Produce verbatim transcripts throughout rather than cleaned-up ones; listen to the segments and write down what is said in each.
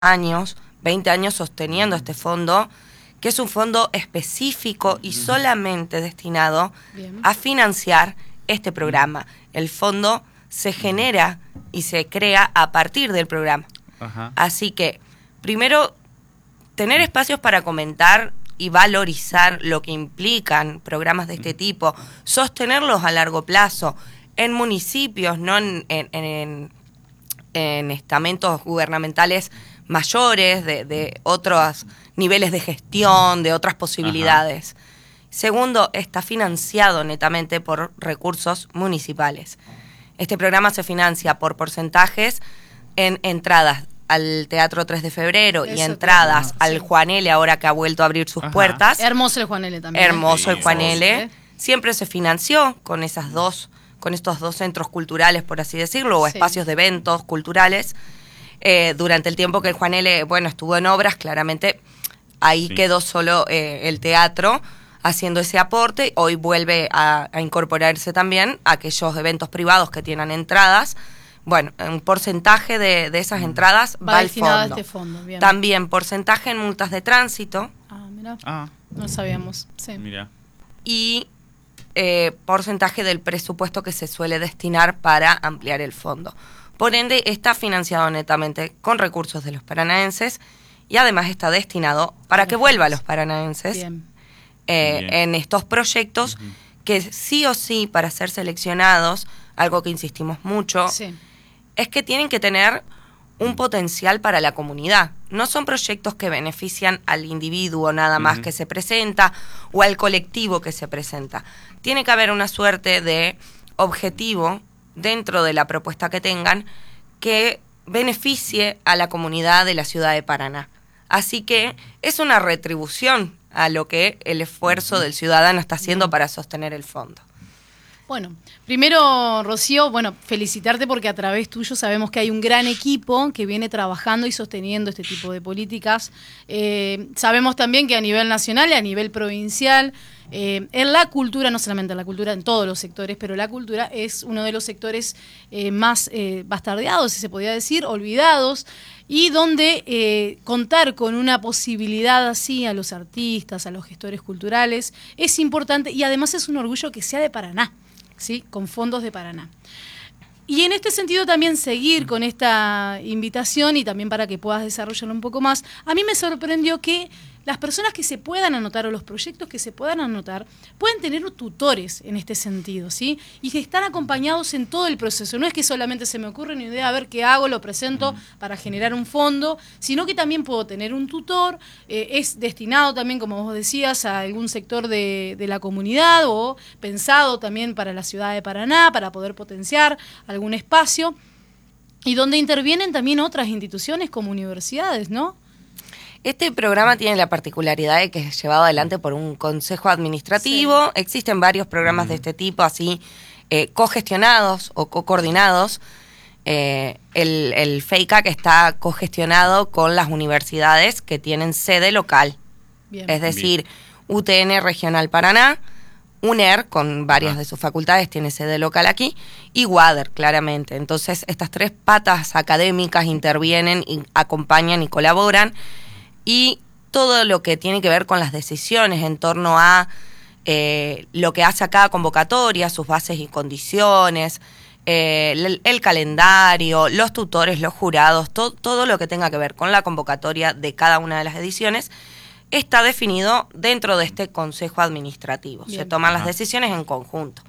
años, veinte años sosteniendo este fondo, que es un fondo específico y solamente destinado Bien. a financiar este programa. El fondo se genera y se crea a partir del programa. Ajá. Así que, primero, tener espacios para comentar y valorizar lo que implican programas de este tipo, sostenerlos a largo plazo en municipios, no en, en, en, en estamentos gubernamentales mayores, de, de otros niveles de gestión, de otras posibilidades. Ajá. Segundo, está financiado netamente por recursos municipales. Este programa se financia por porcentajes en entradas al Teatro tres de Febrero Eso y entradas no, al sí. Juan L, ahora que ha vuelto a abrir sus Ajá. puertas. Hermoso el Juan L también. Hermoso sí, el Juan sí, L. Sí. Siempre se financió con esas dos, con estos dos centros culturales, por así decirlo, o sí. espacios de eventos culturales. Eh, durante el tiempo que el Juan L, bueno, estuvo en obras, claramente ahí sí. quedó solo eh, el teatro haciendo ese aporte. Hoy vuelve a, a incorporarse también a aquellos eventos privados que tienen entradas. Bueno, un porcentaje de, de esas entradas va, va al fondo. A este fondo. Bien. También porcentaje en multas de tránsito. Ah, mira. Ah. No sabíamos. Sí. Mira. Y eh, porcentaje del presupuesto que se suele destinar para ampliar el fondo. Por ende, está financiado netamente con recursos de los paranaenses y además está destinado para que vuelva a los paranaenses Bien. Eh, Bien. en estos proyectos uh-huh. que sí o sí, para ser seleccionados, algo que insistimos mucho, sí. es que tienen que tener un potencial para la comunidad. No son proyectos que benefician al individuo nada más uh-huh. que se presenta o al colectivo que se presenta. Tiene que haber una suerte de objetivo dentro de la propuesta que tengan que beneficie a la comunidad de la ciudad de Paraná. Así que es una retribución a lo que el esfuerzo del ciudadano está haciendo para sostener el fondo. Bueno, primero, Rocío, bueno, felicitarte porque a través tuyo sabemos que hay un gran equipo que viene trabajando y sosteniendo este tipo de políticas. Eh, sabemos también que a nivel nacional y a nivel provincial, eh, en la cultura, no solamente en la cultura, en todos los sectores, pero la cultura es uno de los sectores eh, más eh, bastardeados, si se podía decir, olvidados, y donde eh, contar con una posibilidad así a los artistas, a los gestores culturales, es importante y además es un orgullo que sea de Paraná. ¿Sí? Con fondos de Paraná. Y en este sentido también seguir con esta invitación y también para que puedas desarrollarlo un poco más, a mí me sorprendió que las personas que se puedan anotar o los proyectos que se puedan anotar pueden tener tutores en este sentido, ¿sí? Y que están acompañados en todo el proceso. No es que solamente se me ocurre una idea, a ver qué hago, lo presento para generar un fondo, sino que también puedo tener un tutor, eh, es destinado también, como vos decías, a algún sector de, de la comunidad o pensado también para la ciudad de Paraná, para poder potenciar algún espacio, y donde intervienen también otras instituciones como universidades, ¿no? Este programa tiene la particularidad de que es llevado adelante por un consejo administrativo. Sí. Existen varios programas de este tipo, así, eh, cogestionados o co-coordinados. Eh, el, el FEICA que está cogestionado con las universidades que tienen sede local. Bien. Es decir, Bien. U T N Regional Paraná, UNER, con varias ah. de sus facultades, tiene sede local aquí, y WADER, claramente. Entonces, estas tres patas académicas intervienen, y acompañan y colaboran. Y todo lo que tiene que ver con las decisiones en torno a eh, lo que hace a cada convocatoria, sus bases y condiciones, eh, el, el calendario, los tutores, los jurados, to, todo lo que tenga que ver con la convocatoria de cada una de las ediciones, está definido dentro de este consejo administrativo. Bien. Se toman las decisiones en conjunto.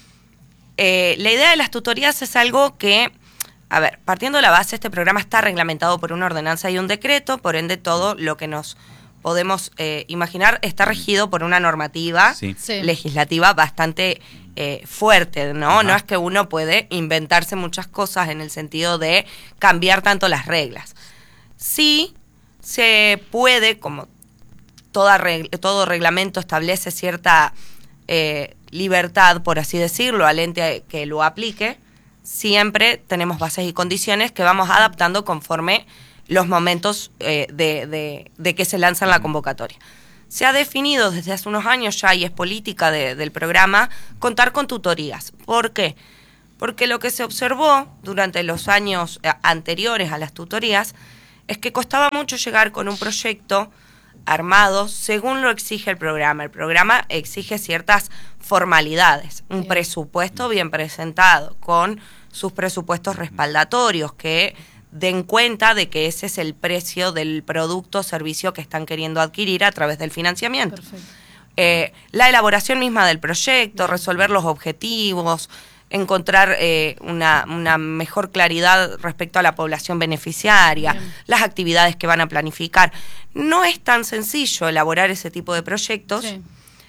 Eh, la idea de las tutorías es algo que... A ver, partiendo de la base, este programa está reglamentado por una ordenanza y un decreto, por ende todo lo que nos podemos eh, imaginar está regido por una normativa sí. legislativa bastante eh, fuerte, ¿no? Ajá. No es que uno puede inventarse muchas cosas en el sentido de cambiar tanto las reglas. Sí se puede, como toda regla, todo reglamento establece cierta eh, libertad, por así decirlo, al ente que lo aplique, siempre tenemos bases y condiciones que vamos adaptando conforme los momentos eh, de, de, de que se lanza la convocatoria. Se ha definido desde hace unos años ya, y es política de, del programa, contar con tutorías. ¿Por qué? Porque lo que se observó durante los años anteriores a las tutorías es que costaba mucho llegar con un proyecto armado según lo exige el programa. El programa exige ciertas formalidades, un Bien. presupuesto bien presentado, con sus presupuestos respaldatorios, que den cuenta de que ese es el precio del producto o servicio que están queriendo adquirir a través del financiamiento. Perfecto. Eh, la elaboración misma del proyecto, resolver los objetivos, encontrar eh, una, una mejor claridad respecto a la población beneficiaria, Bien. las actividades que van a planificar. No es tan sencillo elaborar ese tipo de proyectos Sí.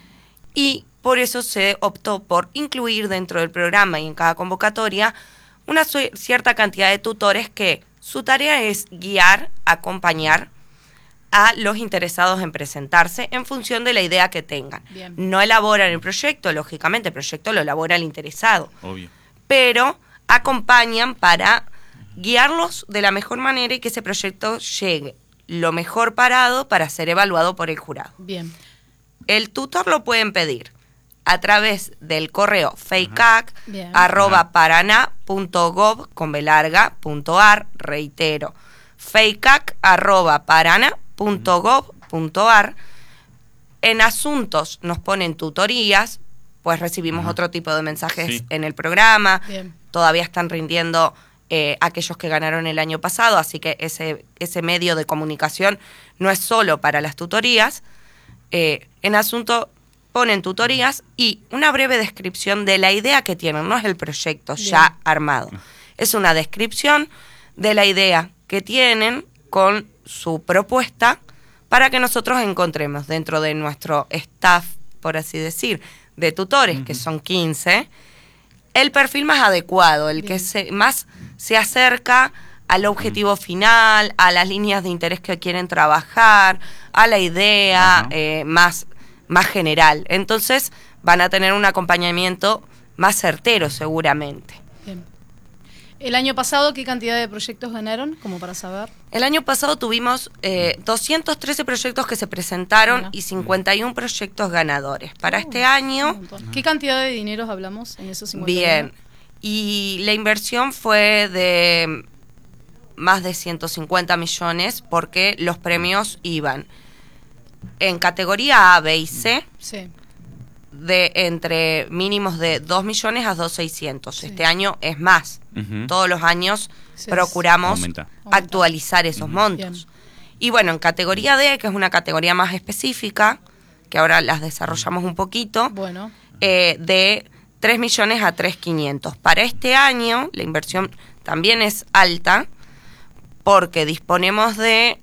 y por eso se optó por incluir dentro del programa y en cada convocatoria una su- cierta cantidad de tutores que su tarea es guiar, acompañar a los interesados en presentarse en función de la idea que tengan. Bien. No elaboran el proyecto, lógicamente el proyecto lo elabora el interesado, Obvio. pero acompañan para guiarlos de la mejor manera y que ese proyecto llegue lo mejor parado para ser evaluado por el jurado. Bien. El tutor lo pueden pedir a través del correo feicac Bien. arroba paraná punto gov con b larga punto ar, reitero, feicac arroba paraná punto gov punto ar. En asuntos nos ponen tutorías, pues recibimos Ajá. otro tipo de mensajes Sí. en el programa, Bien. todavía están rindiendo eh, aquellos que ganaron el año pasado, así que ese, ese medio de comunicación no es solo para las tutorías. Eh, en asunto ponen tutorías y una breve descripción de la idea que tienen, no es el proyecto Bien. ya armado, es una descripción de la idea que tienen con su propuesta para que nosotros encontremos dentro de nuestro staff, por así decir, de tutores, Ujú. que son quince, el perfil más adecuado, el Bien. que se, más se acerca al objetivo final, a las líneas de interés que quieren trabajar, a la idea Ajá. eh, más, más general. Entonces van a tener un acompañamiento más certero seguramente. Bien. El año pasado, ¿qué cantidad de proyectos ganaron? Como para saber. El año pasado tuvimos eh, doscientos trece proyectos que se presentaron Mira. y cincuenta y uno proyectos ganadores. Para Oh, este un año, montón. ¿Qué cantidad de dineros hablamos en esos cincuenta? bien. Y la inversión fue de más de ciento cincuenta millones porque los premios iban en categoría A, B y C Sí. de entre mínimos de dos millones a dos millones seiscientos. Sí. Este año es más. Ujú. Todos los años Sí, procuramos Aumenta. actualizar esos montos. Y bueno, en categoría D, que es una categoría más específica, que ahora las desarrollamos un poquito, Bueno. eh, de tres millones a tres millones quinientos. Para este año la inversión también es alta porque disponemos de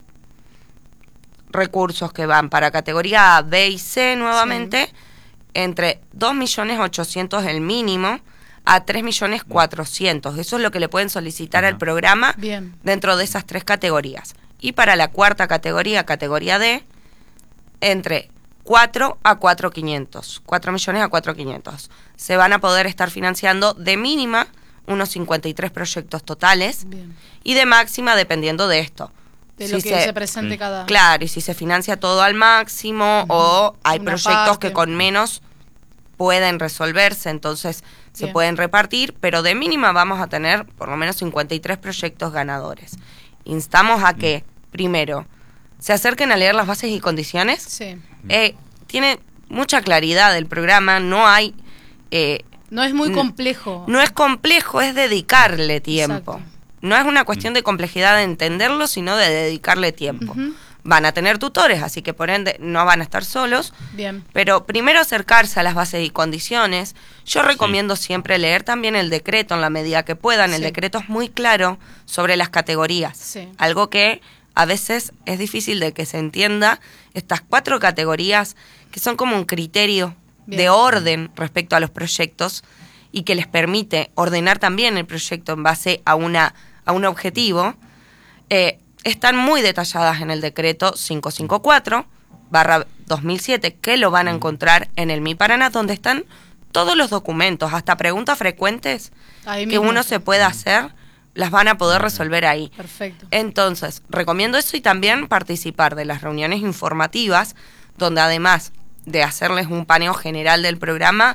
recursos que van para categoría A, B y C nuevamente, entre dos millones ochocientos el mínimo a tres millones cuatrocientos. Eso es lo que le pueden solicitar Ajá. al programa Bien. dentro de esas tres categorías. Y para la cuarta categoría, categoría D, entre cuatro a cuatro millones quinientos. cuatro millones a cuatro millones quinientos. Se van a poder estar financiando de mínima unos cincuenta y tres proyectos totales Bien. y de máxima dependiendo de esto. De Si lo que se- se, presente Sí. cada. Claro, y si se financia todo al máximo o hay Una proyectos parte. que con menos pueden resolverse, entonces se Bien. pueden repartir, pero de mínima vamos a tener por lo menos cincuenta y tres proyectos ganadores. Instamos a que, primero, se acerquen a leer las bases y condiciones. Sí. Eh, tiene mucha claridad el programa, no hay... eh, No es muy N- complejo. no es complejo, es dedicarle tiempo. Exacto. No es una cuestión de complejidad de entenderlo, sino de dedicarle tiempo. Ujú. Van a tener tutores, así que por ende no van a estar solos. Bien. Pero primero acercarse a las bases y condiciones. Yo recomiendo siempre leer también el decreto en la medida que puedan. El Sí. decreto es muy claro sobre las categorías. Sí. Algo que a veces es difícil de que se entienda. Estas cuatro categorías que son como un criterio Bien. de orden respecto a los proyectos y que les permite ordenar también el proyecto en base a una a un objetivo, eh, están muy detalladas en el decreto quinientos cincuenta y cuatro barra dos mil siete, que lo van a encontrar en el Mi Paraná, donde están todos los documentos, hasta preguntas frecuentes Ahí que mismo uno está. se pueda hacer, las van a poder resolver ahí. Perfecto. Entonces, recomiendo eso y también participar de las reuniones informativas, donde además de hacerles un paneo general del programa,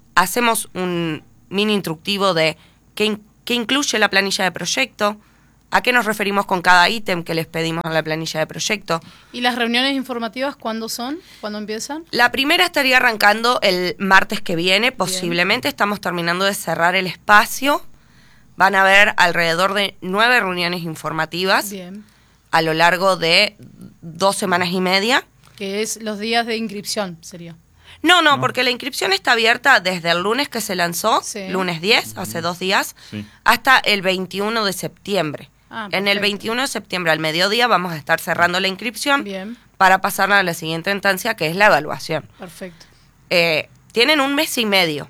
hacemos un mini instructivo de qué, in- qué incluye la planilla de proyecto, ¿A qué nos referimos con cada ítem que les pedimos en la planilla de proyecto? ¿Y las reuniones informativas cuándo son? ¿Cuándo empiezan? La primera estaría arrancando el martes que viene, posiblemente. Bien. Estamos terminando de cerrar el espacio. Van a haber alrededor de nueve reuniones informativas. Bien. A lo largo de dos semanas y media. Que es los días de inscripción, sería. No, no, no, porque la inscripción está abierta desde el lunes que se lanzó, sí. lunes diez, hace dos días, sí. hasta el veintiuno de septiembre. Ah, en el veintiuno de septiembre al mediodía vamos a estar cerrando la inscripción. Bien. Para pasarla a la siguiente instancia, que es la evaluación. Perfecto. Eh, tienen un mes y medio.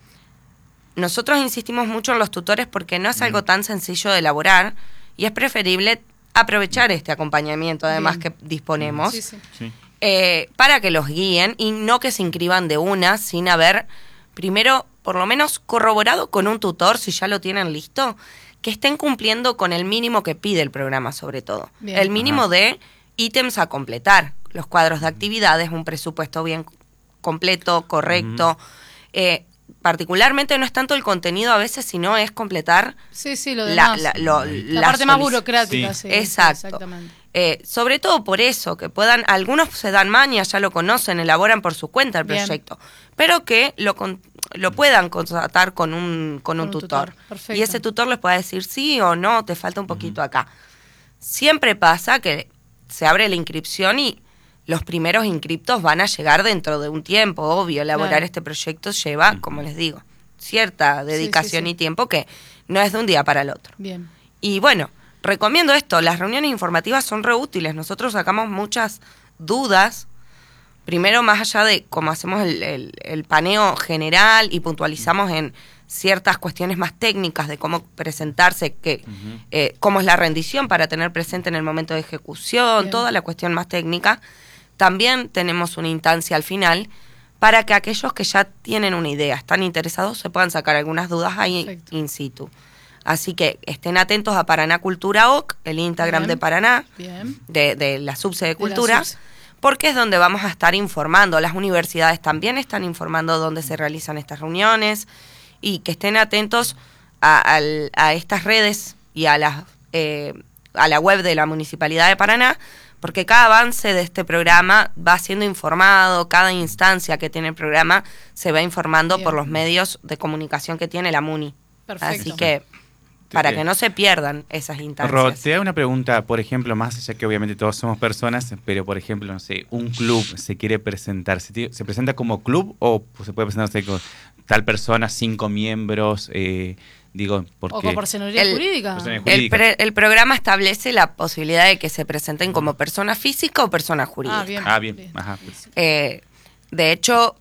Nosotros insistimos mucho en los tutores porque no es mm. algo tan sencillo de elaborar y es preferible aprovechar este acompañamiento, además, Bien. que disponemos, sí, sí. Sí. Eh, para que los guíen y no que se inscriban de una sin haber, primero, por lo menos corroborado con un tutor, si ya lo tienen listo, que estén cumpliendo con el mínimo que pide el programa, sobre todo. Bien. El mínimo Ajá. de ítems a completar, los cuadros de actividades, un presupuesto bien completo, correcto. Uh-huh. eh, particularmente no es tanto el contenido a veces, sino es completar sí, sí, lo la, demás. la, lo, la, la parte más burocrática. Sí. Sí, exacto. Exactamente. Eh, sobre todo por eso, que puedan, algunos se dan maña, ya lo conocen, elaboran por su cuenta el Bien. proyecto, pero que lo con, lo puedan contratar con un, con un, un tutor. tutor. Y ese tutor les pueda decir sí o no, te falta un poquito uh-huh. acá. Siempre pasa que se abre la inscripción y los primeros inscriptos van a llegar dentro de un tiempo, obvio. Elaborar claro. este proyecto lleva, como les digo, cierta dedicación sí, sí, sí. y tiempo que no es de un día para el otro. Bien. Y bueno, recomiendo esto, las reuniones informativas son re útiles. Nosotros sacamos muchas dudas. Primero, más allá de cómo hacemos el, el, el paneo general y puntualizamos en ciertas cuestiones más técnicas de cómo presentarse, que, uh-huh. eh, cómo es la rendición para tener presente en el momento de ejecución, Bien. toda la cuestión más técnica. También tenemos una instancia al final para que aquellos que ya tienen una idea, están interesados, se puedan sacar algunas dudas ahí Perfecto. in situ. Así que estén atentos a Paraná Cultura O C, el Instagram Bien. de Paraná, Bien. De, de la subsede de Cultura, de porque es donde vamos a estar informando. Las universidades también están informando dónde se realizan estas reuniones y que estén atentos a, a, a estas redes y a la, eh, a la web de la Municipalidad de Paraná, porque cada avance de este programa va siendo informado, cada instancia que tiene el programa se va informando Bien. por los medios de comunicación que tiene la Muni. Perfecto. Así que para que no se pierdan esas instancias. Ro, te hago una pregunta, por ejemplo, más allá que obviamente todos somos personas, pero por ejemplo, no sé, un club se quiere presentar, ¿se, se presenta como club o se puede presentar, no sé, con tal persona, cinco miembros, eh, digo, porque... O con personalidad el, jurídica. El, pre, el programa establece la posibilidad de que se presenten como persona física o persona jurídica. Ah, bien. Ah, bien. bien. Ajá, pues. eh, de hecho...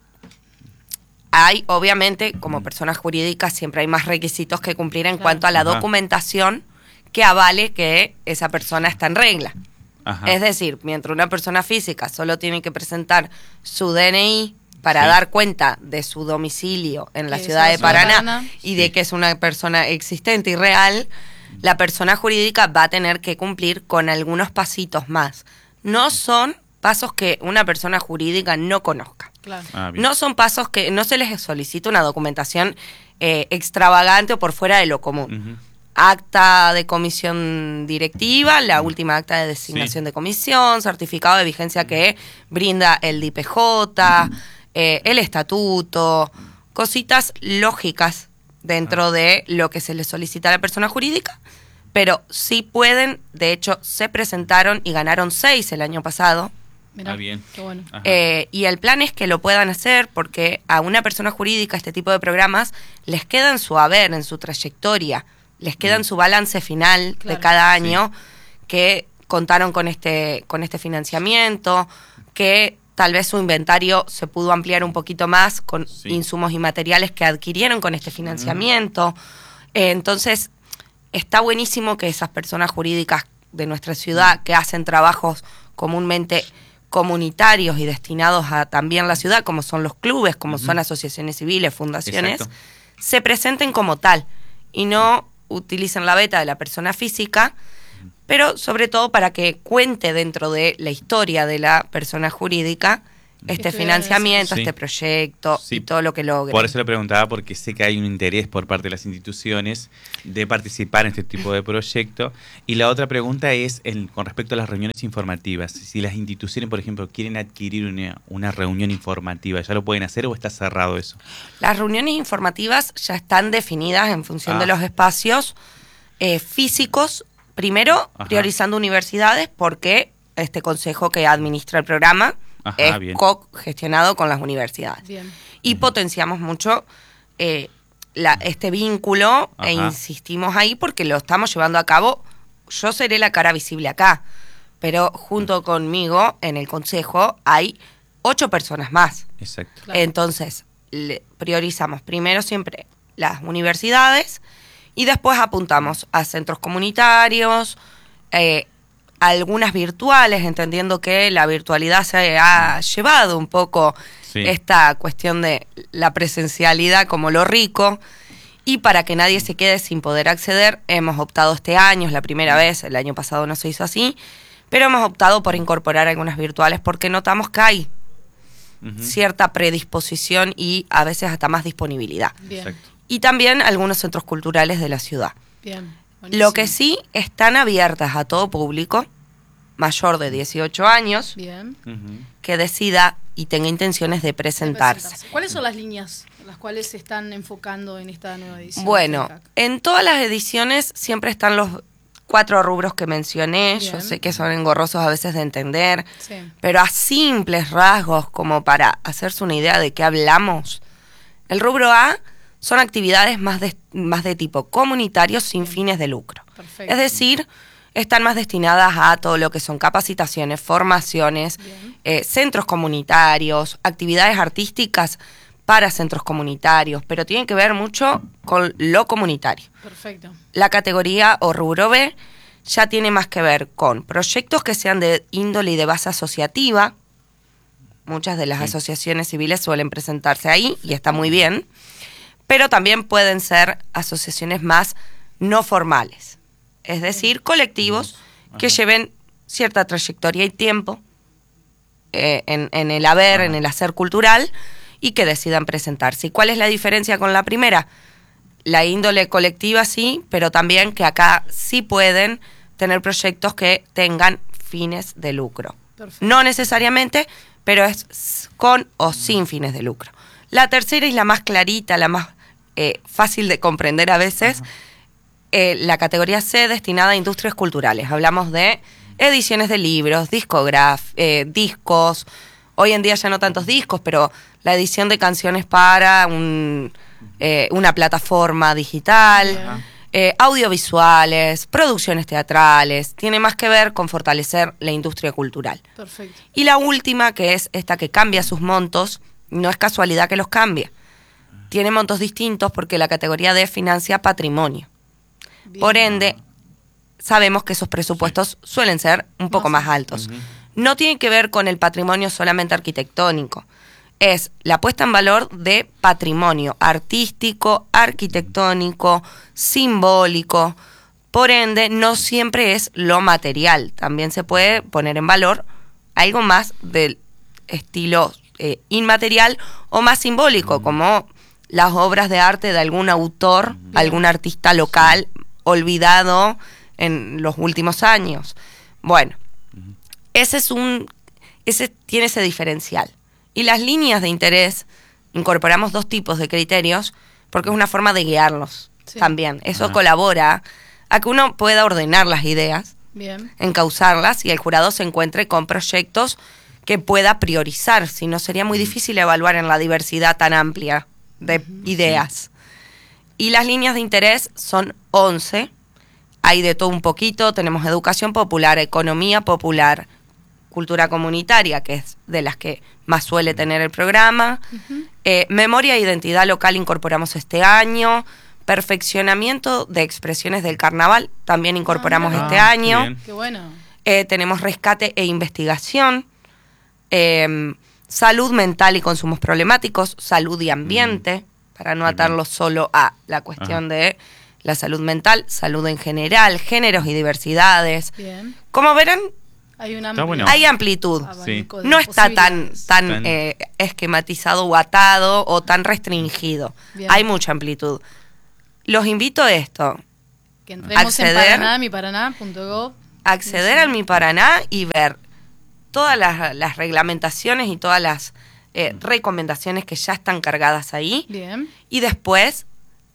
Hay, obviamente, como personas jurídicas, siempre hay más requisitos que cumplir en claro. cuanto a la Ajá. documentación que avale que esa persona está en regla. Ajá. Es decir, mientras una persona física solo tiene que presentar su D N I para sí. dar cuenta de su domicilio en la ciudad de Paraná, Paraná y de sí. que es una persona existente y real, la persona jurídica va a tener que cumplir con algunos pasitos más. No son pasos que una persona jurídica no conozca. Claro. Ah, no son pasos que no se les solicita una documentación eh, extravagante o por fuera de lo común. Uh-huh. Acta de comisión directiva, la uh-huh. última acta de designación sí. de comisión, certificado de vigencia que brinda el D I P J, uh-huh. eh, el estatuto, cositas lógicas dentro uh-huh. de lo que se le solicita a la persona jurídica, pero sí pueden, de hecho se presentaron y ganaron seis el año pasado. Mirá, ah, bien. Qué bueno. Eh, y el plan es que lo puedan hacer porque a una persona jurídica este tipo de programas les queda en su haber, en su trayectoria, les queda mm. en su balance final claro. de cada año sí. que contaron con este, con este financiamiento, que tal vez su inventario se pudo ampliar un poquito más con sí. insumos y materiales que adquirieron con este financiamiento. Mm. Eh, entonces, está buenísimo que esas personas jurídicas de nuestra ciudad mm. que hacen trabajos comúnmente comunitarios y destinados a también la ciudad, como son los clubes, como uh-huh. son asociaciones civiles, fundaciones, Exacto. se presenten como tal y no utilicen la beta de la persona física, uh-huh. pero sobre todo para que cuente dentro de la historia de la persona jurídica este Estudiar financiamiento, en eso. este proyecto Sí. y todo lo que logre. Por eso le preguntaba, porque sé que hay un interés por parte de las instituciones de participar en este tipo de proyecto. Y la otra pregunta es en- con respecto a las reuniones informativas. Si las instituciones, por ejemplo, quieren adquirir una, una reunión informativa, ¿ya lo pueden hacer o está cerrado eso? Las reuniones informativas ya están definidas en función Ah. de los espacios eh, físicos, primero Ajá. priorizando universidades porque este consejo que administra el programa Ajá, es bien. co-gestionado con las universidades. Bien. Y potenciamos mucho eh, la- este vínculo Ajá. e insistimos ahí porque lo estamos llevando a cabo. Yo seré la cara visible acá, pero junto conmigo en el consejo hay ocho personas más. Exacto. Claro. Entonces, le- priorizamos primero siempre las universidades y después apuntamos a centros comunitarios, eh, algunas virtuales, entendiendo que la virtualidad se ha llevado un poco Sí. esta cuestión de la presencialidad como lo rico. Y para que nadie se quede sin poder acceder, hemos optado este año, es la primera vez, el año pasado no se hizo así, pero hemos optado por incorporar algunas virtuales porque notamos que hay Ujú. cierta predisposición y a veces hasta más disponibilidad. Bien. Exacto. Y también algunos centros culturales de la ciudad. Bien. Lo Buenísimo. que sí están abiertas a todo público mayor de dieciocho años Bien. Ujú. que decida y tenga intenciones de presentarse. ¿Cuáles son las líneas en las cuales se están enfocando en esta nueva edición? Bueno, del C A C? en todas las ediciones siempre están los cuatro rubros que mencioné. Yo Bien. sé que son engorrosos a veces de entender, Sí. pero a simples rasgos, como para hacerse una idea de qué hablamos. El rubro A son actividades más de, más de tipo comunitario sin fines de lucro. Perfecto. Es decir, están más destinadas a todo lo que son capacitaciones, formaciones, Bien. eh, centros comunitarios, actividades artísticas para centros comunitarios, pero tienen que ver mucho con lo comunitario. Perfecto. La categoría o rubro B ya tiene más que ver con proyectos que sean de índole y de base asociativa. Muchas de las Sí. asociaciones civiles suelen presentarse ahí y está muy bien, pero también pueden ser asociaciones más no formales, es decir, colectivos que Ajá. lleven cierta trayectoria y tiempo eh, en, en el haber, Ajá. en el hacer cultural y que decidan presentarse. ¿Y cuál es la diferencia con la primera? La índole colectiva sí, pero también que acá sí pueden tener proyectos que tengan fines de lucro. Perfecto. No necesariamente, pero es s- con o sin fines de lucro. La tercera y la más clarita, la más eh, fácil de comprender a veces, eh, la categoría C destinada a industrias culturales. Hablamos de ediciones de libros, discograf eh, discos, hoy en día ya no tantos discos, pero la edición de canciones para un, eh, una plataforma digital, Bien. eh, audiovisuales, producciones teatrales, tiene más que ver con fortalecer la industria cultural. Perfecto. Y la última, que es esta que cambia sus montos, no es casualidad que los cambie. Tiene montos distintos porque la categoría D financia patrimonio. Bien. Por ende, sabemos que esos presupuestos suelen ser un poco Más más altos. Ujú. No tiene que ver con el patrimonio solamente arquitectónico. Es la puesta en valor de patrimonio artístico, arquitectónico, simbólico. Por ende, no siempre es lo material. También se puede poner en valor algo más del estilo eh, inmaterial o más simbólico, como las obras de arte de algún autor, Bien. algún artista local olvidado en los últimos años. Bueno, ese es un, ese tiene ese diferencial. Y las líneas de interés, incorporamos dos tipos de criterios, porque es una forma de guiarlos Sí. también. Eso Ajá. colabora a que uno pueda ordenar las ideas, Bien. encauzarlas y el jurado se encuentre con proyectos que pueda priorizar, si no sería muy difícil evaluar en la diversidad tan amplia de ideas. Y las líneas de interés son once, hay de todo un poquito, tenemos educación popular, economía popular, cultura comunitaria, que es de las que más suele tener el programa, eh, memoria e identidad local incorporamos este año, perfeccionamiento de expresiones del carnaval, también incorporamos mira. este Ah, año. bien. Qué bueno. Eh, tenemos rescate e investigación, eh, salud mental y consumos problemáticos, salud y ambiente, para no Qué bien. atarlo solo a la cuestión de la salud mental, salud en general, géneros y diversidades. Bien. Como verán, Hay una Está bueno. Hay amplitud. Sí. No está tan, posibilidades. tan Tan- eh, esquematizado o atado o tan restringido. Bien. Hay mucha amplitud. Los invito a esto, Que entremos acceder- en Paraná, mi paraná punto gov. acceder al Mi Paraná y ver todas las, las reglamentaciones y todas las eh, recomendaciones que ya están cargadas ahí. Bien. Y después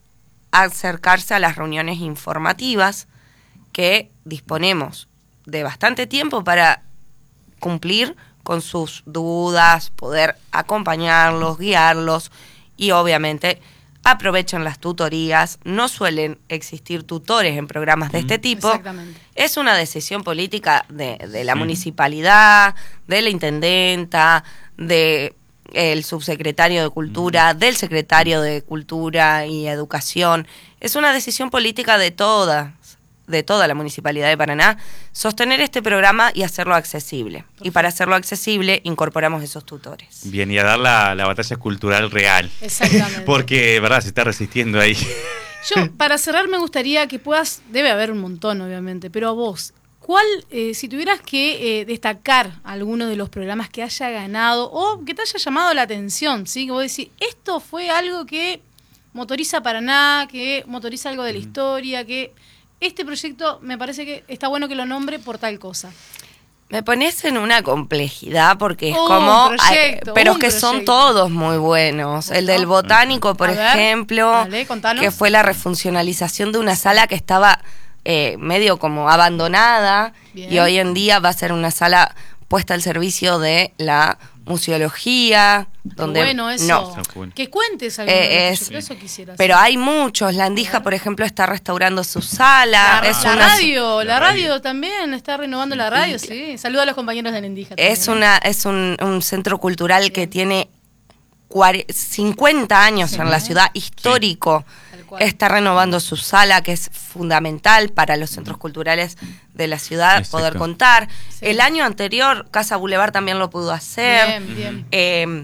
acercarse a las reuniones informativas que disponemos de bastante tiempo para cumplir con sus dudas, poder acompañarlos, guiarlos y obviamente aprovechen las tutorías. No suelen existir tutores en programas de este tipo. Exactamente. Es una decisión política de, de la Sí. municipalidad, de la intendenta, de el subsecretario de Cultura, del secretario de Cultura y Educación. Es una decisión política de todas, de toda la Municipalidad de Paraná, sostener este programa y hacerlo accesible. Y para hacerlo accesible incorporamos esos tutores. Bien, y a dar la, la batalla cultural real. Exactamente. Porque, verdad, se está resistiendo ahí. Yo, para cerrar, me gustaría que puedas, debe haber un montón, obviamente, pero a vos, ¿cuál, eh, si tuvieras que eh, destacar alguno de los programas que haya ganado o que te haya llamado la atención, ¿sí? Que vos decís, esto fue algo que motoriza Paraná, que motoriza algo de la historia, que este proyecto me parece que está bueno que lo nombre por tal cosa. Me pones en una complejidad porque es Un como... proyecto, ay, pero un que son proyecto. todos muy buenos. El del botánico, por A ver, ejemplo, dale, contanos. que fue la refuncionalización de una sala que estaba eh, medio como abandonada. Bien. Y hoy en día va a ser una sala puesta al servicio de la museología. Qué Donde, bueno eso. No, Está bueno. Que cuentes algo. Eh, es- eso quisiera hacer. pero hay muchos. La Andija, por ejemplo, está restaurando su sala. La, es la una- radio, la La radio, radio. también está renovando la radio, sí. Saluda a los compañeros de Lendija. Es también, ¿eh? una es un, un centro cultural que tiene cuare- cincuenta años en la ciudad, histórico. Tal cual. Está renovando su sala, que es fundamental para los centros culturales de la ciudad Exacto. poder contar. Sí. El año anterior, Casa Boulevard también lo pudo hacer. Bien, bien. Eh,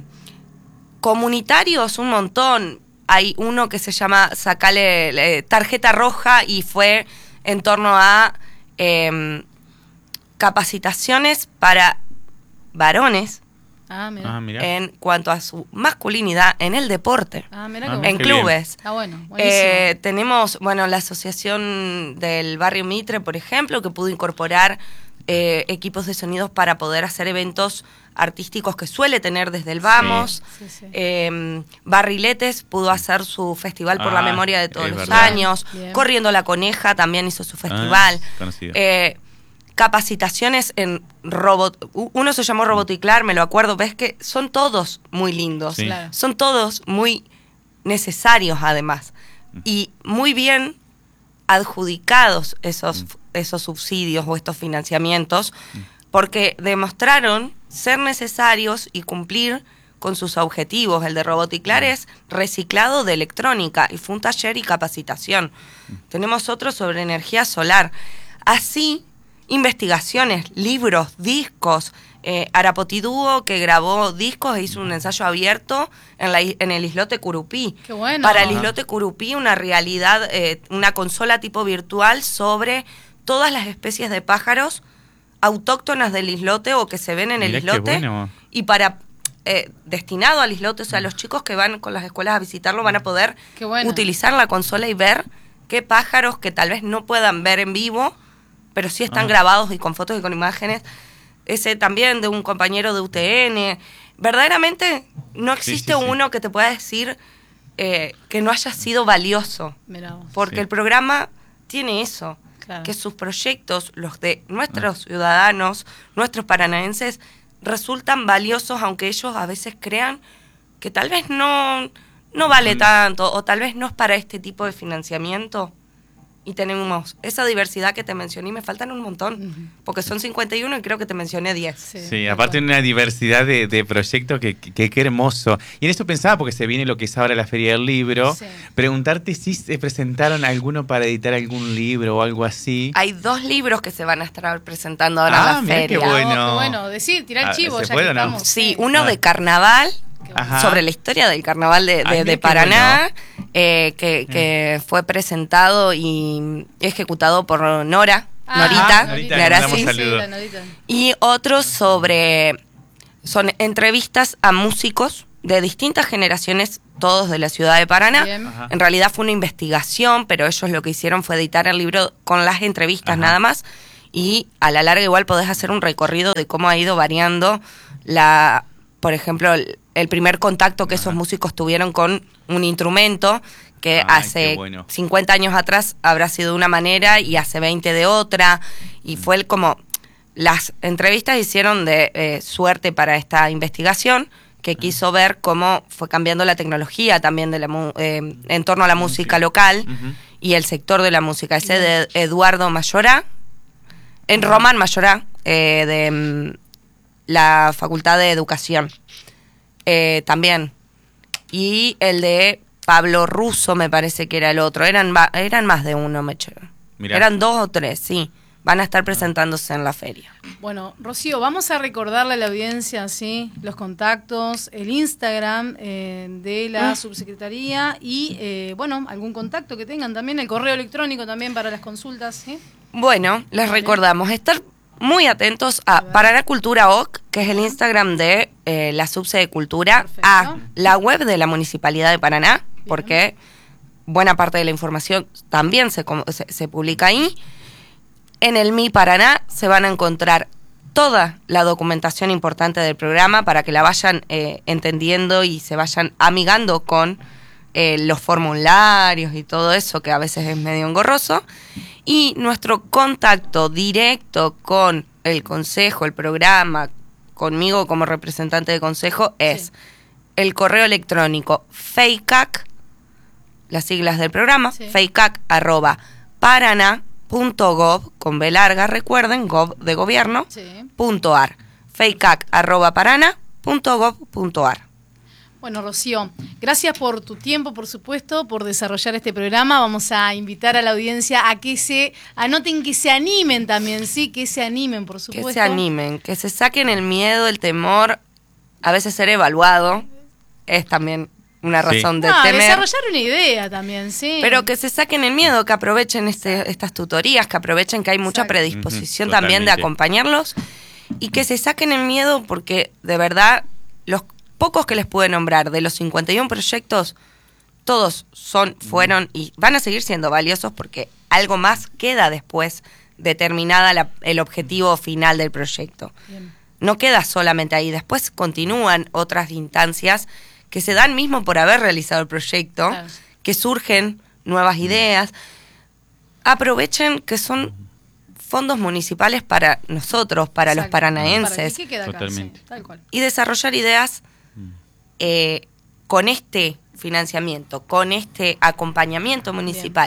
comunitarios, un montón. Hay uno que se llama Sacale eh, Tarjeta Roja y fue en torno a eh, capacitaciones para varones Ah, mira. Ah, mirá. en cuanto a su masculinidad en el deporte, Ah, mira Ah, qué mira en bueno. qué bien. clubes. Está bueno, buenísimo. Eh, tenemos, bueno, la asociación del barrio Mitre, por ejemplo, que pudo incorporar eh, equipos de sonidos para poder hacer eventos artísticos que suele tener desde el Vamos. Sí, sí. Eh, Barriletes pudo hacer su festival por la Ah, memoria de todos es los verdad. años. Bien. Corriendo la Coneja también hizo su festival. Ah, conocido. Eh, capacitaciones en robot. u- Uno se llamó Roboticlar, me lo acuerdo. Ves que son todos muy lindos. Sí. Claro. Son todos muy necesarios además. Y muy bien adjudicados esos, esos subsidios o estos financiamientos, porque demostraron ser necesarios y cumplir con sus objetivos. El de Roboticlar es reciclado de electrónica y fue un taller y capacitación. Tenemos otro sobre energía solar. Así, investigaciones, libros, discos. Eh, Arapotidúo, que grabó discos e hizo un ensayo abierto en, la, is- en el islote Curupí. Qué bueno. Para el Ajá. islote Curupí, una realidad, eh, una consola tipo virtual sobre todas las especies de pájaros autóctonas del islote o que se ven en el Mirá qué islote. bueno. Y para eh, destinado al islote, o sea, los chicos que van con las escuelas a visitarlo van a poder Qué bueno. utilizar la consola y ver qué pájaros que tal vez no puedan ver en vivo, pero sí están Ah. grabados y con fotos y con imágenes. Ese también de un compañero de U T N. Verdaderamente no Sí, existe sí, sí. uno que te pueda decir eh, que no haya sido valioso, Mirá vos. porque Sí. el programa tiene eso, Claro. que sus proyectos, los de nuestros ciudadanos, nuestros paranaenses, resultan valiosos, aunque ellos a veces crean que tal vez no, no vale tanto, o tal vez no es para este tipo de financiamiento. Y tenemos esa diversidad que te mencioné y me faltan un montón, Ujú. porque son cincuenta y uno y creo que te mencioné diez. Sí, aparte una diversidad de, de proyectos que, que, que hermoso. Y en eso pensaba, porque se viene lo que es ahora la Feria del Libro, Sí. preguntarte si se presentaron alguno para editar algún libro o algo así. Hay dos libros que se van a estar presentando ahora en Ah, la mirá feria. qué bueno. Ah, qué bueno, decir, tirar Ah, chivo, ¿se ya puede que o no? estamos. Sí, uno Ah. de carnaval, Qué bueno. Ajá. sobre la historia del carnaval de, de- Ay, de mira qué Paraná, eh, que, que fue presentado y ejecutado por Nora, Ah, Norita, Norita, de le mandamos Aracis. saludos. la Norita. Y otros sobre, son entrevistas a músicos de distintas generaciones, todos de la ciudad de Paraná. Bien. Ajá. En realidad fue una investigación, pero ellos lo que hicieron fue editar el libro con las entrevistas Ajá. nada más. Y a la larga igual podés hacer un recorrido de cómo ha ido variando la, por ejemplo, el, el primer contacto que Ajá. esos músicos tuvieron con un instrumento que Ay, hace qué bueno. cincuenta años atrás habrá sido de una manera y hace veinte de otra. Y fue el como... Las entrevistas hicieron de eh, suerte para esta investigación, que quiso ver cómo fue cambiando la tecnología también de la mu- eh, en torno a la música local Ujú. y el sector de la música. Ese de Eduardo Mayorá, en Román Mayorá, eh, de mm, la Facultad de Educación, eh, también. Y el de Pablo Russo, me parece que era el otro. Eran, va- eran más de uno, me echaron. Mirá. Eran dos o tres, sí. Van a estar presentándose en la feria. Bueno, Rocío, vamos a recordarle a la audiencia, ¿sí? Los contactos, el Instagram eh, de la Ah. subsecretaría y, eh, bueno, algún contacto que tengan también, el correo electrónico también para las consultas, ¿sí? Bueno, les Vale. recordamos estar muy atentos a ver. Paraná Cultura O C, que es el Instagram de eh, la Subse de Cultura, Perfecto. a la web de la Municipalidad de Paraná, porque buena parte de la información también se, com- se, se publica ahí. En el Mi Paraná se van a encontrar toda la documentación importante del programa para que la vayan eh, entendiendo y se vayan amigando con eh, los formularios y todo eso, que a veces es medio engorroso. Y nuestro contacto directo con el consejo, el programa, conmigo como representante de consejo, es Sí. el correo electrónico feicac, las siglas del programa, Sí. feicac arroba paraná punto gov, con B larga, recuerden, gov de gobierno, Sí. punto ar, feicac arroba paraná punto gov punto ar. Bueno, Rocío, gracias por tu tiempo, por supuesto, por desarrollar este programa. Vamos a invitar a la audiencia a que se anoten, que se animen también, sí, que se animen, por supuesto. Que se animen, que se saquen el miedo, el temor, a veces ser evaluado es también una Sí. razón de No, temer. desarrollar una idea también, sí. Pero que se saquen el miedo, que aprovechen este, estas tutorías, que aprovechen que hay mucha Exacto. predisposición Ujú, también de totalmente. acompañarlos y que se saquen el miedo porque de verdad los pocos que les pude nombrar de los cincuenta y uno proyectos, todos son, fueron y van a seguir siendo valiosos porque algo más queda después de terminada la- el objetivo final del proyecto. Bien. No queda solamente ahí, después continúan otras instancias que se dan mismo por haber realizado el proyecto, Claro. que surgen nuevas ideas. Aprovechen que son fondos municipales para nosotros, para los Exacto. paranaenses, Para que quede acá, Totalmente. sí, tal cual. y desarrollar ideas eh, con este financiamiento, con este acompañamiento municipal.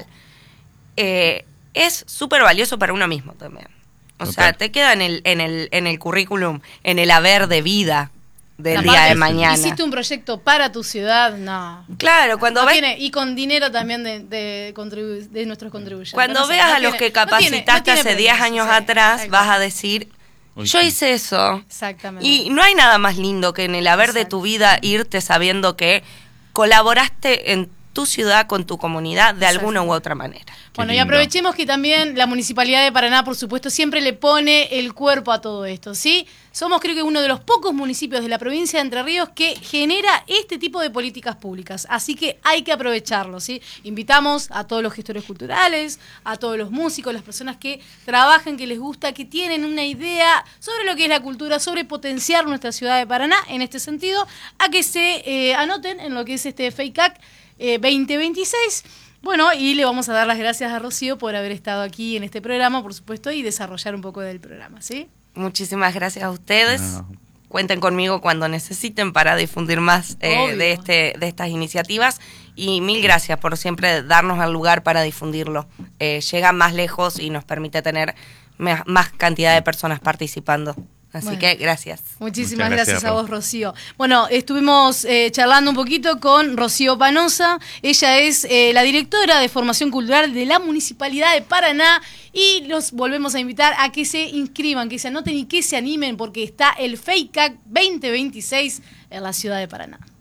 Eh, es súper valioso para uno mismo también. O Total. sea, te queda en el, en el, en el currículum, en el haber de vida del Aparte, día de mañana. Hiciste un proyecto para tu ciudad, no. Claro, cuando No ves, tiene- y con dinero también de, de, contribu- de nuestros contribuyentes. cuando No sé, veas no a los tiene- que no tiene- capacitaste no tiene hace diez precio, años sí, atrás, tal vas cual. a decir, Uy, yo sí. hice eso. Exactamente. Y no hay nada más lindo que en el haber de Exacto. tu vida irte sabiendo que colaboraste en tu ciudad, con tu comunidad, de Exacto. alguna u otra manera. Bueno, y lindo. aprovechemos que también la Municipalidad de Paraná, por supuesto, siempre le pone el cuerpo a todo esto, ¿sí? Somos, creo que, uno de los pocos municipios de la provincia de Entre Ríos que genera este tipo de políticas públicas. Así que hay que aprovecharlo, ¿sí? Invitamos a todos los gestores culturales, a todos los músicos, las personas que trabajan, que les gusta, que tienen una idea sobre lo que es la cultura, sobre potenciar nuestra ciudad de Paraná, en este sentido, a que se eh, anoten en lo que es este FEICAC eh, veinte veintiséis. Bueno, y le vamos a dar las gracias a Rocío por haber estado aquí en este programa, por supuesto, y desarrollar un poco del programa, ¿sí? Muchísimas gracias a ustedes. No. Cuenten conmigo cuando necesiten para difundir más eh, Obvio. de, este, de estas iniciativas. Y mil gracias por siempre darnos el lugar para difundirlo. Eh, llega más lejos y nos permite tener me- más cantidad de personas participando. Así Bueno. que gracias. Muchísimas Muchas gracias, gracias, a Ro. vos, Rocío. Bueno, estuvimos eh, charlando un poquito con Rocío Panosa. Ella es eh, la directora de Formación Cultural de la Municipalidad de Paraná y los volvemos a invitar a que se inscriban, que se anoten y que se animen porque está el FEICAC veinte veintiséis en la ciudad de Paraná.